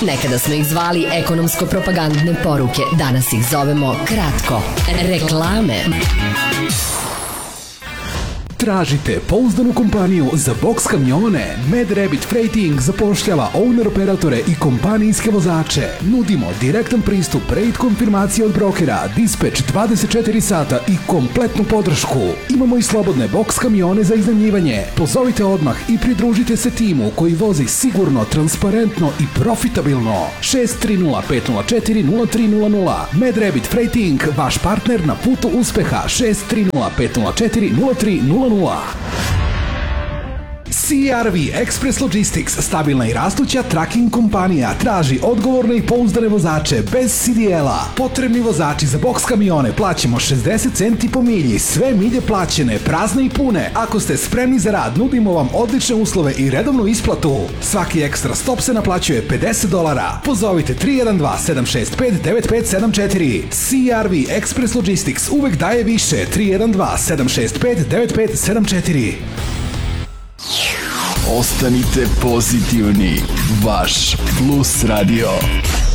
Nekada smo ih zvali ekonomsko-propagandne poruke, danas ih zovemo kratko. Reklame. Tražite pouzdanu kompaniju za boks kamione? Mad Rabbit Freighting zapošljava owner operatore i kompanijske vozače. Nudimo direktan pristup, rate konfirmacije od brokera, dispatch 24 sata i kompletnu podršku. Imamo i slobodne boks kamione za iznajmljivanje. Pozovite odmah i pridružite se timu koji vozi sigurno, transparentno i profitabilno. 630-504-0300. Mad Rabbit Freighting, vaš partner na putu uspeha. 630-504-0300. CRV Express Logistics, stabilna i rastuća tracking kompanija, traži odgovorne i pouzdane vozače bez CDL-a. Potrebni vozači za boks kamione plaćamo 60 centi po milji, sve milje plaćene, prazne i pune. Ako ste spremni za rad, nudimo vam odlične uslove i redovnu isplatu. Svaki ekstra stop se naplaćuje $50. Pozovite 312-765-9574. CRV Express Logistics uvek daje više. 312-765-9574. Ostanite pozitivni, vaš Plus Radio.